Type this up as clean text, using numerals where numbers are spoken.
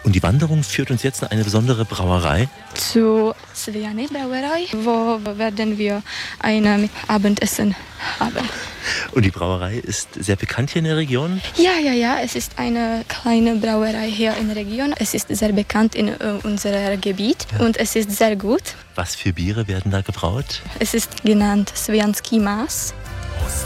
Und die Wanderung führt uns jetzt in eine besondere Brauerei. Zu Sviane Brauerei, wo werden wir ein Abendessen haben. Und die Brauerei ist sehr bekannt hier in der Region? Ja, es ist eine kleine Brauerei hier in der Region. Es ist sehr bekannt in unserem Gebiet und es ist sehr gut. Was für Biere werden da gebraut? Es ist genannt Svianski Mas.